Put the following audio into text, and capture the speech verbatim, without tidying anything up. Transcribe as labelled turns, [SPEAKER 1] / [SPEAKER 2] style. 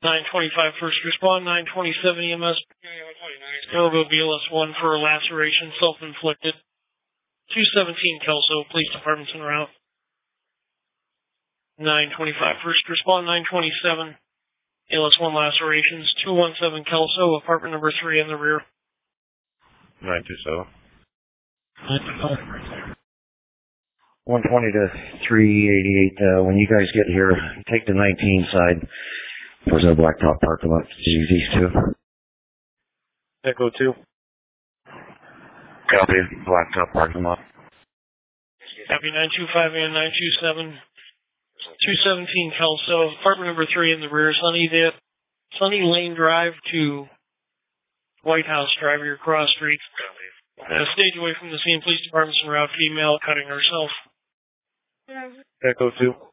[SPEAKER 1] nine twenty-five first respond, nine twenty-seven E M S. Elbow B L S one for laceration, self-inflicted. two seventeen Kelso, police department's en route. nine twenty-five first respond, nine twenty-seven A L S one lacerations, two one seven Kelso, apartment number three in the rear.
[SPEAKER 2] nine two seven.
[SPEAKER 3] one twenty to three eighty-eight, uh, when you guys get here, take the nineteen side. There's a blacktop parking lot. These two.
[SPEAKER 1] Echo two.
[SPEAKER 3] Copy. Blacktop parking lot.
[SPEAKER 1] Copy nine two five and nine two seven. two seventeen Kelso, apartment number three in the rear. Sunny, Sunny Lane Drive to White House Drive, your cross street. Uh, stage away from the scene. Police department's en route. Female cutting herself.
[SPEAKER 2] Echo two.